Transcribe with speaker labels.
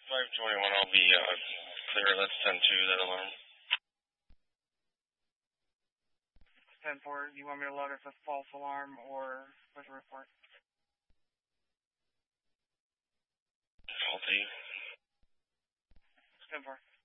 Speaker 1: 521, I'll be clear. That's 10-2, that alarm.
Speaker 2: 10-4, do you want me to log it as a false alarm or with a report?
Speaker 1: Faulty.
Speaker 2: 10-4.